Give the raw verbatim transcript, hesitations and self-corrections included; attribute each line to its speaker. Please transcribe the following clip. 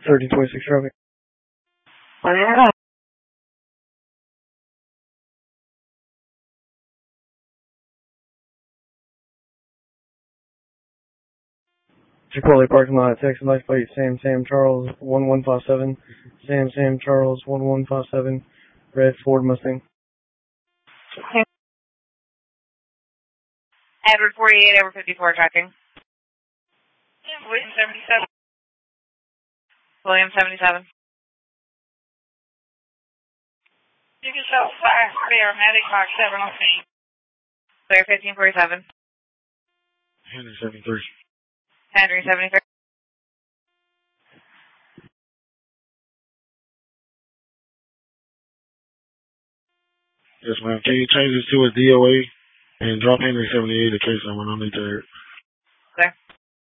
Speaker 1: thirteen twenty-six traffic.
Speaker 2: Where?
Speaker 1: Chipotle parking lot, Texas license plate, Sam Sam Charles one one five seven, Sam Sam Charles one one five seven, red Ford Mustang.
Speaker 2: Edward forty-eight over fifty-four tracking.
Speaker 3: William seventy-seven.
Speaker 2: William seventy-seven.
Speaker 3: You can show five paramedic box seven on scene.
Speaker 2: Clear fifteen forty-seven.
Speaker 1: Henry seventy-three.
Speaker 2: Henry seventy-three.
Speaker 1: Yes, ma'am. Can you change this to a D O A and drop Henry seventy-eight in case someone don't need to hear it?